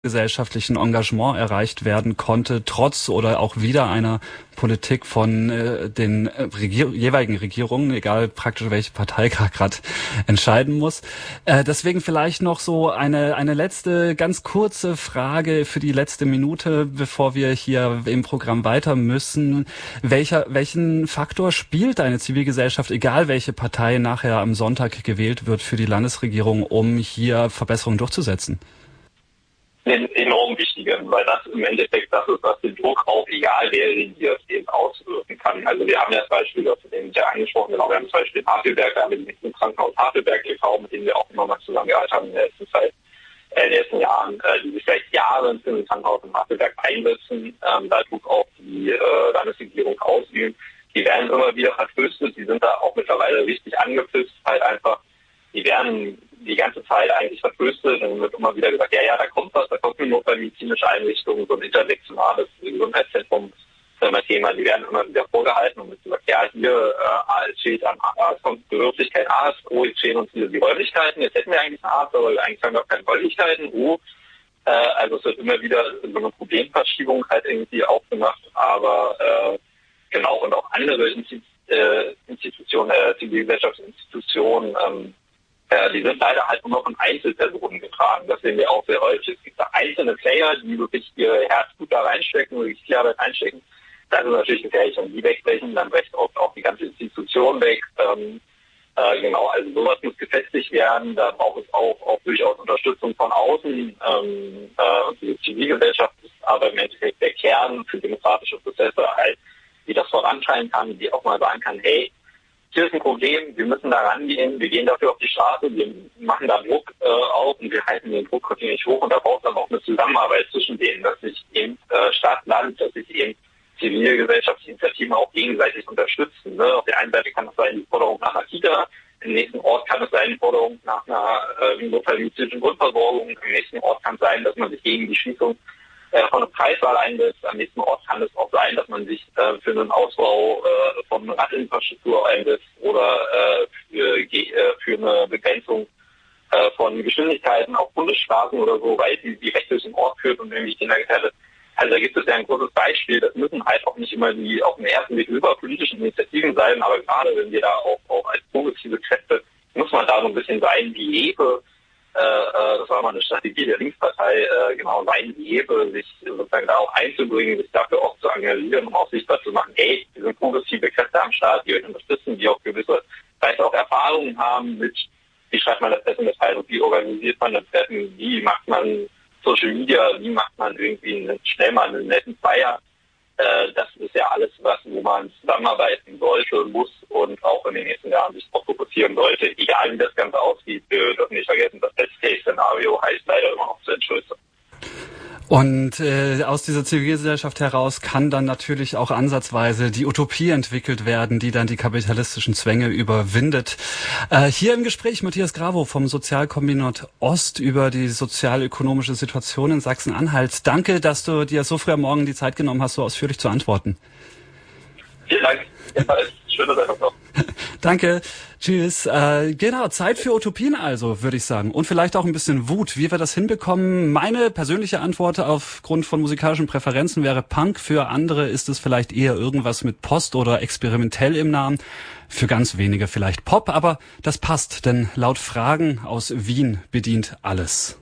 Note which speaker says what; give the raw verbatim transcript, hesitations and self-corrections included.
Speaker 1: gesellschaftlichen Engagement erreicht werden konnte, trotz oder auch wieder einer Politik von äh, den Regier- jeweiligen Regierungen, egal praktisch welche Partei gerade entscheiden muss. Äh, deswegen vielleicht noch so eine eine letzte, ganz kurze Frage für die letzte Minute, bevor wir hier im Programm weiter müssen. Welcher, welchen Faktor spielt eine Zivilgesellschaft, egal welche Partei nachher am Sonntag gewählt wird, für die Landesregierung, um hier Verbesserungen durchzusetzen?
Speaker 2: Einen enorm wichtigen, weil das im Endeffekt das ist, was den Druck auf egal wer regiert eben auswirken kann. Also wir haben ja das Beispiel, das den ja angesprochen, genau, wir haben zum Beispiel Havelberg, da haben wir den Krankenhaus Havelberg e V, mit dem wir auch immer mal zusammengearbeitet haben in der letzten Zeit, äh, in den letzten Jahren, äh, die sich seit Jahren für ein Krankenhaus in Havelberg einsetzen, ähm, da Druck auf die äh, Landesregierung ausüben. Die werden immer wieder vertröstet, die sind da auch mittlerweile richtig angepisst, halt einfach, die werden die ganze Zeit eigentlich vertröstet und wird immer wieder gesagt, ja, ja, da kommt was, da kommt eine notfallmedizinische Einrichtung, so ein intersektionales Gesundheitszentrum, das ist immer Thema, die werden immer wieder vorgehalten und wird gesagt, ja, hier, äh, es steht an, es kommt Bedürftigkeit Arzt, oh, jetzt stehen uns wieder die Räumlichkeiten, jetzt hätten wir eigentlich einen Arzt, aber eigentlich haben wir auch keine Räumlichkeiten, oh, äh, also es wird immer wieder so eine Problemverschiebung halt irgendwie aufgemacht, aber äh, genau, und auch andere Institu- äh, Institutionen, äh, Zivilgesellschaftsinstitutionen, ähm, die sind leider halt nur noch von Einzelpersonen getragen. Das sehen wir auch sehr häufig. Es gibt da einzelne Player, die wirklich ihr Herzblut da reinstecken, wirklich viel Arbeit reinstecken. Das ist natürlich gefährlich. Wenn die wegbrechen, dann bricht oft auch die ganze Institution weg. Ähm, äh, genau, also sowas muss gefestigt werden. Da braucht es auch, auch durchaus Unterstützung von außen. Ähm, äh, und die Zivilgesellschaft ist aber im Endeffekt der Kern für demokratische Prozesse, halt, die das vorantreiben kann, die auch mal sagen kann, hey, hier ist ein Problem, wir müssen da rangehen, wir gehen dafür auf die Straße, wir machen da Druck äh, auf und wir halten den Druck kontinuierlich hoch und da braucht es aber auch eine Zusammenarbeit zwischen denen, dass sich eben äh, Stadt, Land, dass sich eben Zivilgesellschaftsinitiativen auch gegenseitig unterstützen. Ne? Auf der einen Seite kann es sein, die Forderung nach einer Kita, im nächsten Ort kann es sein, die Forderung nach einer äh, notfallmedizinischen Grundversorgung, im nächsten Ort kann es sein, dass man sich gegen die Schließung von einer Preiswahl einsetzt. Am nächsten Ort kann es auch sein, dass man sich äh, für einen Ausbau äh, von Radinfrastruktur einsetzt oder äh, für, äh, für eine Begrenzung äh, von Geschwindigkeiten auf Bundesstraßen oder so, weil die direkt durch den Ort führt und irgendwie Kinder gefährdet. Also da gibt es ja ein großes Beispiel. Das müssen halt auch nicht immer die auf den ersten Blick über politischen Initiativen sein, aber gerade wenn wir da auch, auch als progressive Kräfte, muss man da so ein bisschen sein wie Hefe. Äh, das war mal eine Strategie der Linkspartei, äh, genau sein Hebel, sich sozusagen da auch einzubringen, sich dafür auch zu engagieren, um auch sichtbar zu machen, hey, wir sind progressive Kräfte am Start, die euch unterstützen, die auch gewisse, vielleicht auch Erfahrungen haben mit, wie schreibt man das Pressemitteilung, wie organisiert man das Treffen, wie macht man Social Media, wie macht man irgendwie einen, schnell mal einen netten Feier. Äh, das ist ja alles was, wo man zusammenarbeiten sollte, muss und auch in den nächsten Jahren sich auch fokussieren sollte, egal wie das Ganze aussieht. Wir dürfen nicht vergessen, das Best-Case-Szenario heißt leider immer noch zu entschuldigen.
Speaker 1: Und äh, aus dieser Zivilgesellschaft heraus kann dann natürlich auch ansatzweise die Utopie entwickelt werden, die dann die kapitalistischen Zwänge überwindet. Äh, hier im Gespräch Matthias Grawow vom Sozialkombinat Ost über die sozialökonomische Situation in Sachsen-Anhalt. Danke, dass du dir so früh am Morgen die Zeit genommen hast, so ausführlich zu antworten.
Speaker 2: Vielen Dank. Jedenfalls schöne Sendung noch.
Speaker 1: Danke. Tschüss. Äh, genau, Zeit für Utopien also, würde ich sagen. Und vielleicht auch ein bisschen Wut, wie wir das hinbekommen. Meine persönliche Antwort aufgrund von musikalischen Präferenzen wäre Punk. Für andere ist es vielleicht eher irgendwas mit Post oder experimentell im Namen. Für ganz wenige vielleicht Pop, aber das passt, denn laut Fragen aus Wien bedient alles.